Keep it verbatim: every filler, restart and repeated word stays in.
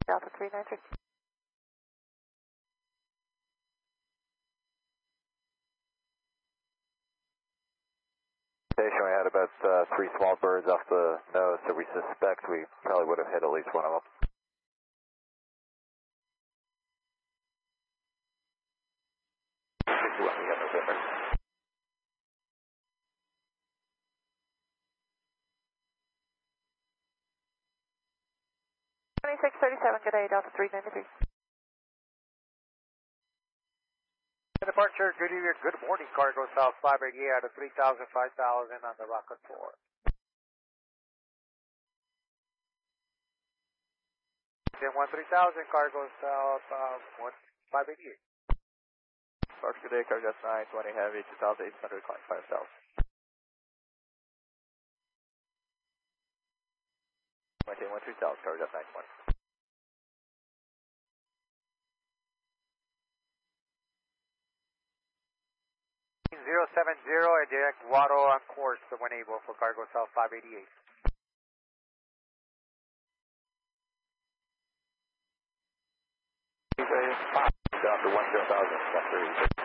Delta three nine three. Station, we had about uh, three small birds off the nose, so we suspect we probably would have hit at least one of them. sixty-one, we got November. twenty-six thirty-seven, good day, Delta three nine three. Departure, good evening, good morning, cargo South five eighty-eight out of three thousand, five thousand on the rocket four. Then one three thousand, cargo South uh, one five eighty-eight. Park today, cargo nine twenty heavy, two thousand eight hundred, climbing five thousand. Maintain one three thousand, cargo nine twenty. zero seven zero and direct water on course when able for cargo South five eighty-eight. Down to one zero thousand, one thirty.